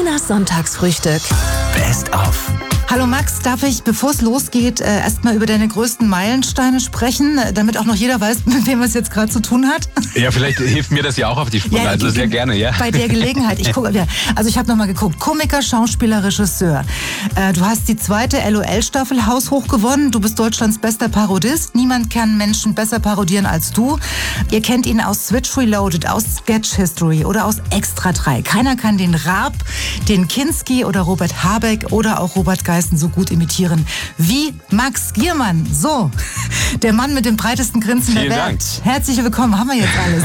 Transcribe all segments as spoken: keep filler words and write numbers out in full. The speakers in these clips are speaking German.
Sinas Sonntagsfrühstück. Best of. Hallo Max, darf ich, bevor es losgeht, äh, erstmal über deine größten Meilensteine sprechen, damit auch noch jeder weiß, mit wem er es jetzt gerade zu tun hat? Ja, vielleicht hilft mir das ja auch auf die Sprünge, ja, also sehr gerne, ja. Bei der Gelegenheit. Ich gucke, ja, also ich habe nochmal geguckt. Komiker, Schauspieler, Regisseur. Äh, du hast die zweite L O L-Staffel haushoch gewonnen. Du bist Deutschlands bester Parodist. Niemand kann Menschen besser parodieren als du. Ihr kennt ihn aus Switch Reloaded, aus Sketch History oder aus Extra drei. Keiner kann den Raab, den Kinski oder Robert Habeck oder auch Robert Geis so gut imitieren wie Max Giermann. So, der Mann mit dem breitesten Grinsen Vielen der Welt. Dank. Herzlich willkommen, haben wir jetzt alles.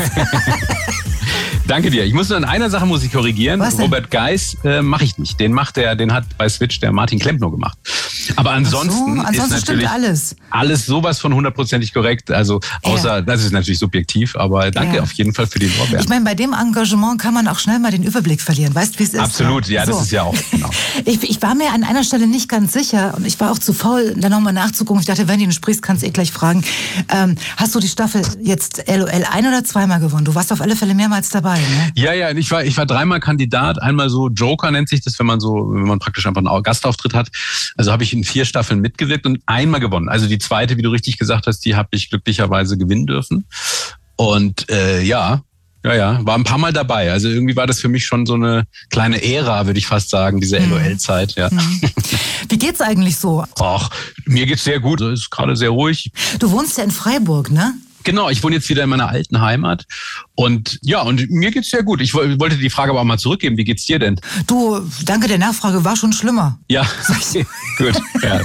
Danke dir. Ich muss nur an einer Sache muss ich korrigieren. Was denn? Robert Geis äh, mache ich nicht. Den macht der, den hat bei Switch der Martin Klempner gemacht. Aber ansonsten, so, ansonsten ist natürlich stimmt alles. alles sowas von hundertprozentig korrekt. Also außer, Ja. das ist natürlich subjektiv, aber danke Ja. auf jeden Fall für den Lorbeeren. Ich meine, bei dem Engagement kann man auch schnell mal den Überblick verlieren. Weißt du, wie es ist? Absolut, ja, das So. ist ja auch genau. Ich, ich war mir an einer Stelle nicht ganz sicher und ich war auch zu faul, da nochmal nachzugucken. Ich dachte, wenn du sprichst, kannst du eh gleich fragen. Ähm, hast du die Staffel jetzt L O L ein- oder zweimal gewonnen? Du warst auf alle Fälle mehrmals dabei, ne? Ja, ja, ich war, ich war dreimal Kandidat, einmal so Joker nennt sich das, wenn man so, wenn man praktisch einfach einen Gastauftritt hat. Also habe ich in vier Staffeln mitgewirkt und einmal gewonnen. Also die zweite, wie du richtig gesagt hast, die habe ich glücklicherweise gewinnen dürfen. Und äh, ja, ja, ja, war ein paar Mal dabei. Also irgendwie war das für mich schon so eine kleine Ära, würde ich fast sagen, diese L O L-Zeit. Ja. Wie geht's eigentlich so? Ach, mir geht's sehr gut. Es ist gerade sehr ruhig. Du wohnst ja in Freiburg, ne? Genau, ich wohne jetzt wieder in meiner alten Heimat und ja, und mir geht's sehr gut. Ich wollte die Frage aber auch mal zurückgeben. Wie geht's dir denn? Du, danke der Nachfrage, war schon schlimmer. Ja, gut. Ja.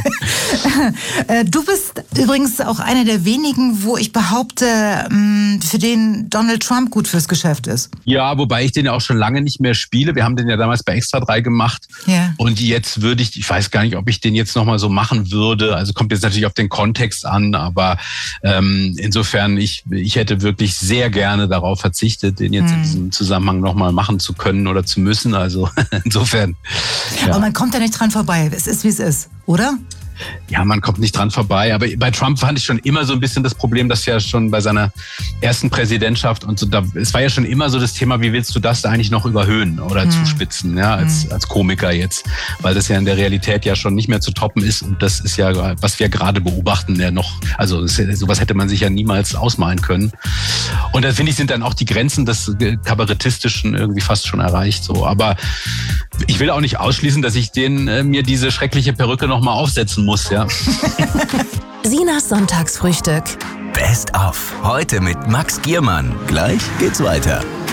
Äh, Du bist übrigens auch einer der wenigen, wo ich behaupte, mh, für den Donald Trump gut fürs Geschäft ist. Ja, wobei ich den ja auch schon lange nicht mehr spiele. Wir haben den ja damals bei Extra drei gemacht. Ja. Und jetzt würde ich, ich weiß gar nicht, ob ich den jetzt nochmal so machen würde. Also kommt jetzt natürlich auf den Kontext an, aber ähm, insofern, ich, ich hätte wirklich sehr gerne darauf verzichtet, den jetzt hm. in diesem Zusammenhang nochmal machen zu können oder zu müssen. Also insofern. Ja. Aber man kommt da nicht dran vorbei. Es ist, wie es ist, oder? Ja, man kommt nicht dran vorbei. Aber bei Trump fand ich schon immer so ein bisschen das Problem, dass ja schon bei seiner ersten Präsidentschaft und so, da, es war ja schon immer so das Thema, wie willst du das da eigentlich noch überhöhen oder hm. zuspitzen, ja, als, hm. als Komiker jetzt. Weil das ja in der Realität ja schon nicht mehr zu toppen ist. Und das ist ja, was wir gerade beobachten, ja noch, also sowas hätte man sich ja niemals ausmalen können. Und da finde ich, sind dann auch die Grenzen des Kabarettistischen irgendwie fast schon erreicht, so. Aber ich will auch nicht ausschließen, dass ich den, äh, mir diese schreckliche Perücke nochmal aufsetzen muss. Muss, ja. Sinas Sonntagsfrühstück. Best of. Heute mit Max Giermann. Gleich geht's weiter.